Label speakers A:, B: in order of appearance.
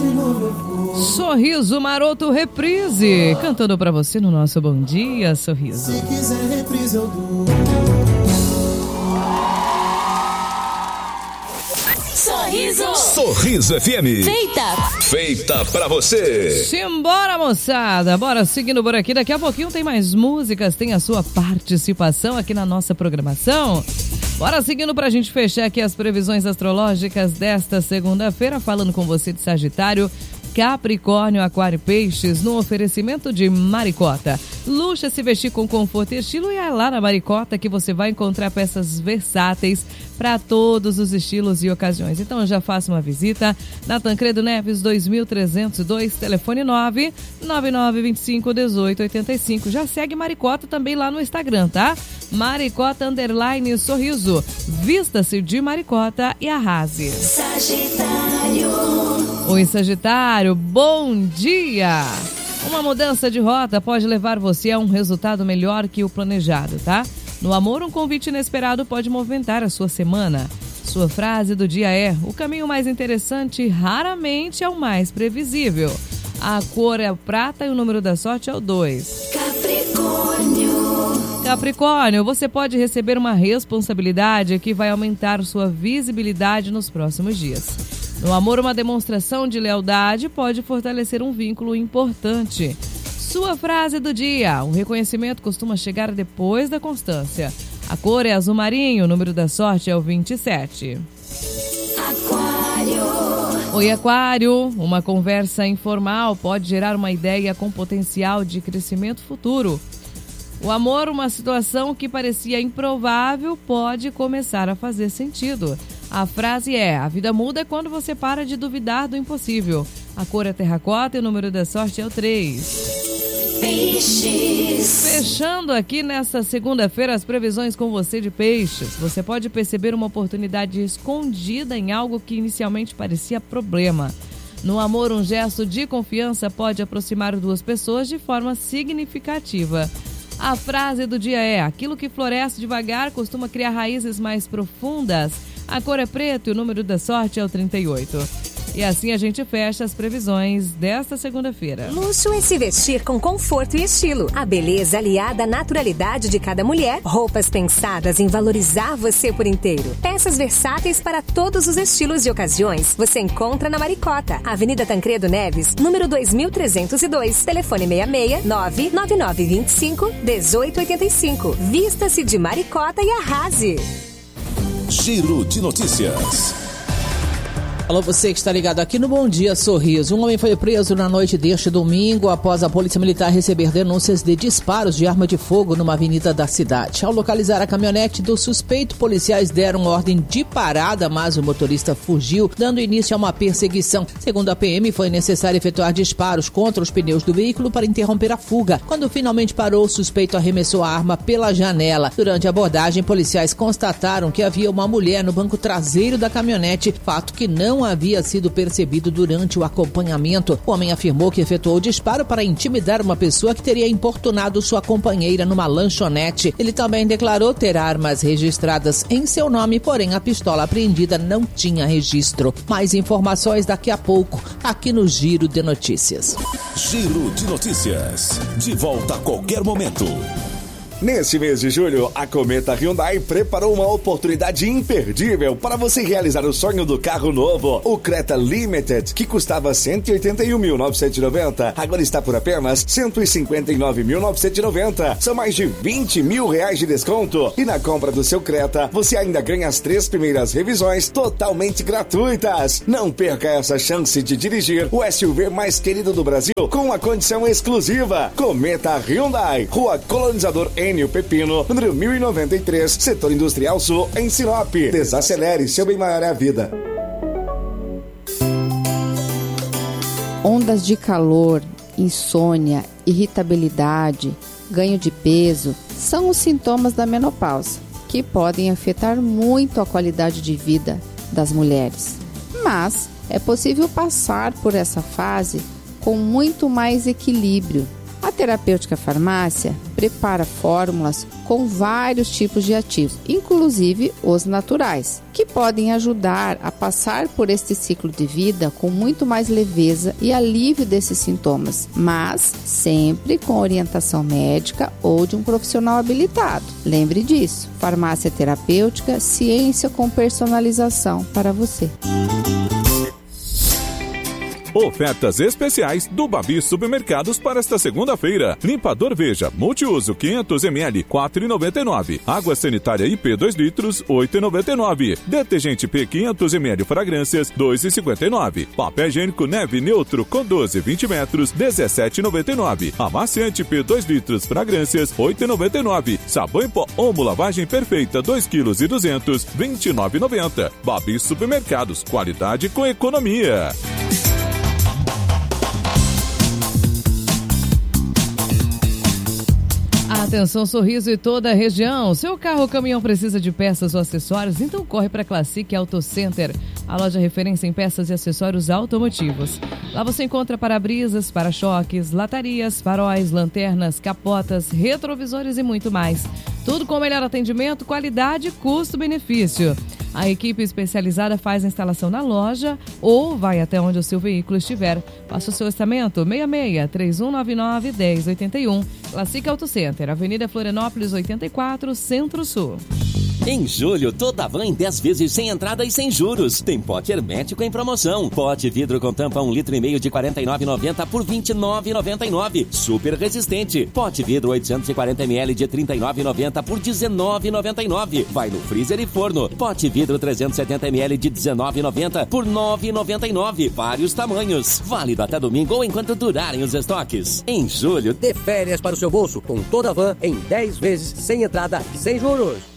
A: Sorriso Maroto Reprise, cantando pra você no nosso Bom Dia, Sorriso.
B: Se quiser reprise eu dou.
C: Sorriso FM. Feita pra você.
A: Simbora, moçada. Bora seguindo por aqui. Daqui a pouquinho tem mais músicas, tem a sua participação aqui na nossa programação. Bora seguindo pra gente fechar aqui as previsões astrológicas desta segunda-feira, falando com você de Sagitário, Capricórnio, Aquário e Peixes, no oferecimento de Maricota. Luxa se vestir com conforto e estilo, e é lá na Maricota que você vai encontrar peças versáteis para todos os estilos e ocasiões. Então já faça uma visita na Tancredo Neves 2302, telefone 999251885. Já segue Maricota também lá no Instagram, tá? Maricota _sorriso. Vista-se de Maricota e arrase. Oi, Sagitário, bom dia! Uma mudança de rota pode levar você a um resultado melhor que o planejado, tá? No amor, um convite inesperado pode movimentar a sua semana. Sua frase do dia é: o caminho mais interessante raramente é o mais previsível. A cor é o prata e o número da sorte é o 2. Capricórnio, você pode receber uma responsabilidade que vai aumentar sua visibilidade nos próximos dias. No amor, uma demonstração de lealdade pode fortalecer um vínculo importante. Sua frase do dia: o reconhecimento costuma chegar depois da constância. A cor é azul marinho, o número da sorte é o 27. Oi, Aquário, uma conversa informal pode gerar uma ideia com potencial de crescimento futuro. O amor, uma situação que parecia improvável, pode começar a fazer sentido. A frase é: a vida muda quando você para de duvidar do impossível. A cor é terracota e o número da sorte é o 3. Peixes. Fechando aqui nesta segunda-feira as previsões com você de Peixes. Você pode perceber uma oportunidade escondida em algo que inicialmente parecia problema. No amor, um gesto de confiança pode aproximar duas pessoas de forma significativa. A frase do dia é: aquilo que floresce devagar costuma criar raízes mais profundas. A cor é preto e o número da sorte é o 38. E assim a gente fecha as previsões desta segunda-feira.
D: Luxo é se vestir com conforto e estilo. A beleza aliada à naturalidade de cada mulher. Roupas pensadas em valorizar você por inteiro. Peças versáteis para todos os estilos e ocasiões. Você encontra na Maricota, Avenida Tancredo Neves, número 2302. Telefone 66-99925-1885. Vista-se de Maricota e arrase.
C: Giro de notícias.
E: Alô, você que está ligado aqui no Bom Dia Sorriso. Um homem foi preso na noite deste domingo após a Polícia Militar receber denúncias de disparos de arma de fogo numa avenida da cidade. Ao localizar a caminhonete do suspeito, policiais deram ordem de parada, mas o motorista fugiu, dando início a uma perseguição. Segundo a PM, foi necessário efetuar disparos contra os pneus do veículo para interromper a fuga. Quando finalmente parou, o suspeito arremessou a arma pela janela. Durante a abordagem, policiais constataram que havia uma mulher no banco traseiro da caminhonete, fato que não havia sido percebido durante o acompanhamento. O homem afirmou que efetuou o disparo para intimidar uma pessoa que teria importunado sua companheira numa lanchonete. Ele também declarou ter armas registradas em seu nome, porém a pistola apreendida não tinha registro. Mais informações daqui a pouco, aqui no Giro de Notícias.
C: Giro de Notícias. De volta a qualquer momento.
F: Neste mês de julho, a Cometa Hyundai preparou uma oportunidade imperdível para você realizar o sonho do carro novo. O Creta Limited, que custava R$ 181.990, agora está por apenas R$ 159.990. São mais de R$20 mil de desconto. E na compra do seu Creta, você ainda ganha as 3 primeiras revisões totalmente gratuitas. Não perca essa chance de dirigir o SUV mais querido do Brasil com uma condição exclusiva. Cometa Hyundai, Rua Colonizador Enio Pepino, número 1093, Setor Industrial Sul, em Sinop. Desacelere, seu bem maior é a vida.
G: Ondas de calor, insônia, irritabilidade, ganho de peso são os sintomas da menopausa, que podem afetar muito a qualidade de vida das mulheres. Mas é possível passar por essa fase com muito mais equilíbrio, A Terapêutica Farmácia prepara fórmulas com vários tipos de ativos, inclusive os naturais, que podem ajudar a passar por este ciclo de vida com muito mais leveza e alívio desses sintomas, mas sempre com orientação médica ou de um profissional habilitado. Lembre disso, farmácia terapêutica, ciência com personalização para você.
H: Ofertas especiais do Babi Supermercados para esta segunda-feira. Limpador Veja, multiuso 500 ml, 4,99. Água sanitária IP 2 litros, 8,99. Detergente P 500 ml fragrâncias, 2,59. Papel higiênico Neve Neutro com 12, 20 metros, 17,99. Amaciante P 2 litros fragrâncias, 8,99. Sabão em pó Omo lavagem perfeita, 2 kg e 200, 29,90. Babi Supermercados, qualidade com economia.
A: Atenção Sorriso e toda a região. Seu carro ou caminhão precisa de peças ou acessórios? Então corre para Classic Auto Center, a loja referência em peças e acessórios automotivos. Lá você encontra para-brisas, para-choques, latarias, faróis, lanternas, capotas, retrovisores e muito mais. Tudo com o melhor atendimento, qualidade e custo-benefício. A equipe especializada faz a instalação na loja ou vai até onde o seu veículo estiver. Faça o seu orçamento 66-3199-1081. Classic Auto Center, Avenida Florianópolis 84, Centro-Sul.
I: Em julho, toda van em 10 vezes sem entrada e sem juros. Tem pote hermético em promoção. Pote vidro com tampa 1,5 litro de R$ 49,90 por R$ 29,99. Super resistente. Pote vidro 840 ml de R$ 39,90 por R$ 19,99. Vai no freezer e forno. Pote vidro 370 ml de R$ 19,90 por R$ 9,99. Vários tamanhos. Válido até domingo ou enquanto durarem os estoques. Em julho,
J: dê férias para o seu bolso com toda a van em 10 vezes sem entrada e sem juros.